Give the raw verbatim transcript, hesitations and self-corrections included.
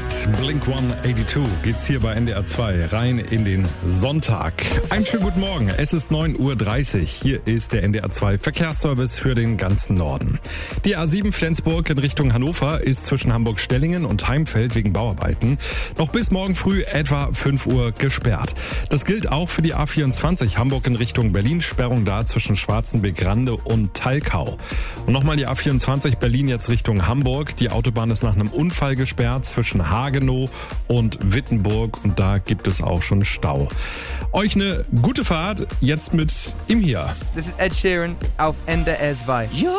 Blink hundertzweiundachtzig geht's hier bei N D R zwei rein in den Sonntag. Einen schönen guten Morgen, es ist neun Uhr dreißig. Hier ist der N D R zwei Verkehrsservice für den ganzen Norden. Die A sieben Flensburg in Richtung Hannover ist zwischen Hamburg-Stellingen und Heimfeld wegen Bauarbeiten noch bis morgen früh etwa fünf Uhr gesperrt. Das gilt auch für die A vierundzwanzig Hamburg in Richtung Berlin, Sperrung da zwischen Schwarzenbeck-Rande und Talkau. Und nochmal die A vierundzwanzig Berlin jetzt Richtung Hamburg. Die Autobahn ist nach einem Unfall gesperrt zwischen Hagenow und Wittenburg und da gibt es auch schon Stau. Euch eine gute Fahrt jetzt mit ihm hier. This is Ed Sheeran auf N D R zwei.